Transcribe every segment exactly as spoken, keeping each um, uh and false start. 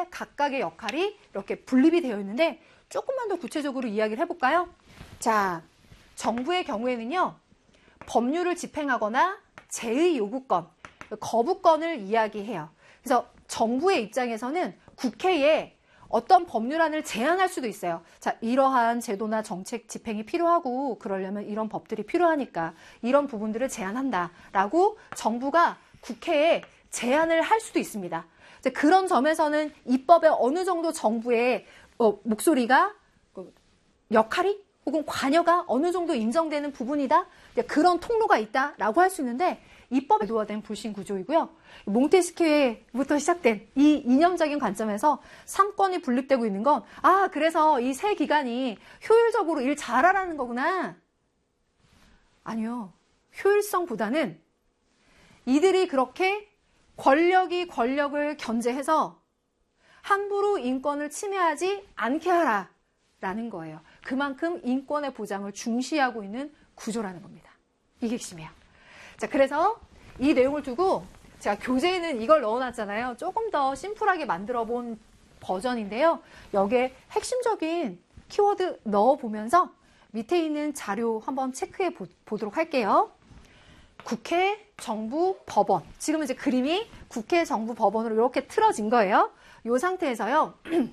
각각의 역할이 이렇게 분립이 되어 있는데 조금만 더 구체적으로 이야기를 해볼까요? 자, 정부의 경우에는요, 법률을 집행하거나 제의 요구권, 거부권을 이야기해요. 그래서 정부의 입장에서는 국회에 어떤 법률안을 제안할 수도 있어요. 자, 이러한 제도나 정책 집행이 필요하고 그러려면 이런 법들이 필요하니까 이런 부분들을 제안한다라고 정부가 국회에 제안을 할 수도 있습니다. 이제 그런 점에서는 입법에 어느 정도 정부의 어, 목소리가 역할이 혹은 관여가 어느 정도 인정되는 부분이다. 그런 통로가 있다라고 할 수 있는데 입법에 제도화된 불신 구조이고요. 몽테스키에부터 시작된 이 이념적인 관점에서 삼권이 분립되고 있는 건 아, 그래서 이 세 기관이 효율적으로 일 잘하라는 거구나. 아니요. 효율성보다는 이들이 그렇게 권력이 권력을 견제해서 함부로 인권을 침해하지 않게 하라라는 거예요. 그만큼 인권의 보장을 중시하고 있는 구조라는 겁니다. 이게 핵심이에요. 자, 그래서 이 내용을 두고 제가 교재에는 이걸 넣어놨잖아요. 조금 더 심플하게 만들어 본 버전인데요. 여기에 핵심적인 키워드 넣어보면서 밑에 있는 자료 한번 체크해 보, 보도록 할게요. 국회, 정부, 법원. 지금 이제 그림이 국회, 정부, 법원으로 이렇게 틀어진 거예요. 이 상태에서요.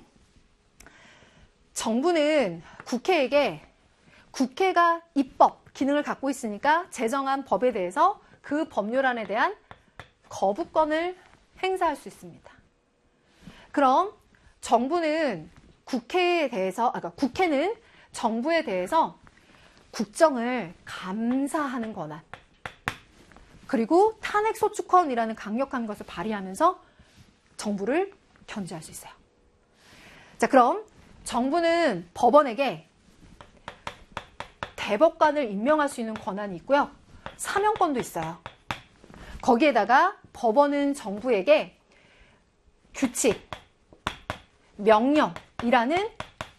정부는 국회에게 국회가 입법 기능을 갖고 있으니까 제정한 법에 대해서 그 법률안에 대한 거부권을 행사할 수 있습니다. 그럼 정부는 국회에 대해서, 아까 그러니까 국회는 정부에 대해서 국정을 감사하는 권한, 그리고 탄핵소추권이라는 강력한 것을 발휘하면서 정부를 견제할 수 있어요. 자, 그럼 정부는 법원에게 대법관을 임명할 수 있는 권한이 있고요. 사명권도 있어요. 거기에다가 법원은 정부에게 규칙, 명령이라는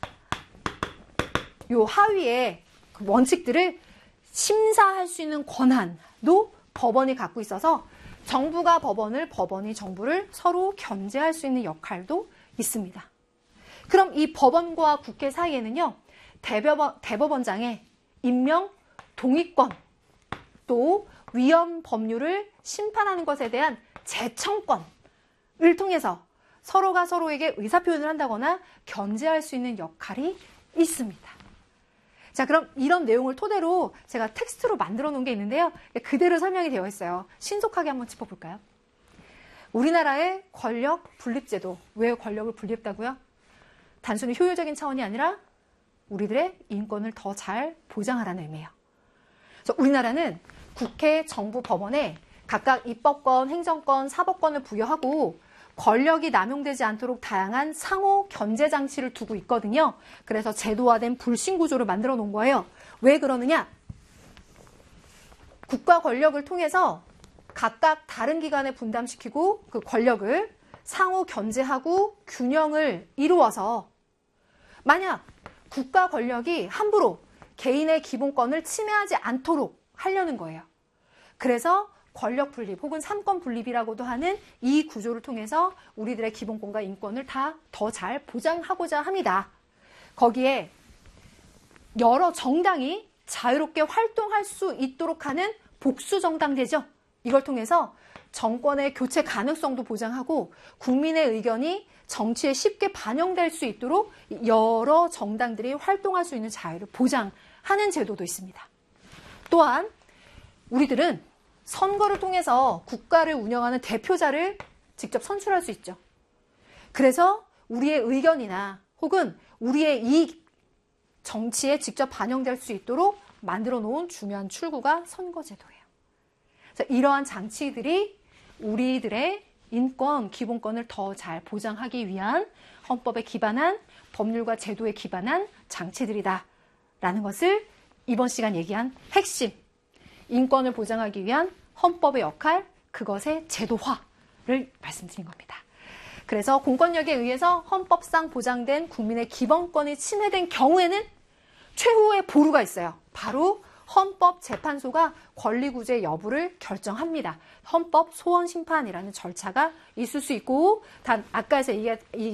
요 하위의 원칙들을 심사할 수 있는 권한도 법원이 갖고 있어서 정부가 법원을, 법원이 정부를 서로 견제할 수 있는 역할도 있습니다. 그럼 이 법원과 국회 사이에는요, 대법원, 대법원장의 임명 동의권, 또 위헌 법률을 심판하는 것에 대한 재청권을 통해서 서로가 서로에게 의사표현을 한다거나 견제할 수 있는 역할이 있습니다. 자, 그럼 이런 내용을 토대로 제가 텍스트로 만들어 놓은 게 있는데요. 그대로 설명이 되어 있어요. 신속하게 한번 짚어볼까요? 우리나라의 권력 분립제도. 왜 권력을 분리했다고요? 단순히 효율적인 차원이 아니라 우리들의 인권을 더 잘 보장하라는 의미예요. 그래서 우리나라는 국회, 정부, 법원에 각각 입법권, 행정권, 사법권을 부여하고 권력이 남용되지 않도록 다양한 상호 견제 장치를 두고 있거든요. 그래서 제도화된 불신 구조를 만들어 놓은 거예요. 왜 그러느냐? 국가 권력을 통해서 각각 다른 기관에 분담시키고 그 권력을 상호 견제하고 균형을 이루어서 만약 국가 권력이 함부로 개인의 기본권을 침해하지 않도록 하려는 거예요. 그래서 권력 분립 혹은 삼권 분립이라고도 하는 이 구조를 통해서 우리들의 기본권과 인권을 다 더 잘 보장하고자 합니다. 거기에 여러 정당이 자유롭게 활동할 수 있도록 하는 복수정당제죠. 이걸 통해서 정권의 교체 가능성도 보장하고 국민의 의견이 정치에 쉽게 반영될 수 있도록 여러 정당들이 활동할 수 있는 자유를 보장하는 제도도 있습니다. 또한 우리들은 선거를 통해서 국가를 운영하는 대표자를 직접 선출할 수 있죠. 그래서 우리의 의견이나 혹은 우리의 이 정치에 직접 반영될 수 있도록 만들어 놓은 중요한 출구가 선거제도예요. 그래서 이러한 장치들이 우리들의 인권, 기본권을 더 잘 보장하기 위한 헌법에 기반한 법률과 제도에 기반한 장치들이다라는 것을 이번 시간 얘기한 핵심, 인권을 보장하기 위한 헌법의 역할, 그것의 제도화를 말씀드린 겁니다. 그래서 공권력에 의해서 헌법상 보장된 국민의 기본권이 침해된 경우에는 최후의 보루가 있어요. 바로 헌법재판소가 권리구제 여부를 결정합니다. 헌법 소원심판이라는 절차가 있을 수 있고, 단 아까 제가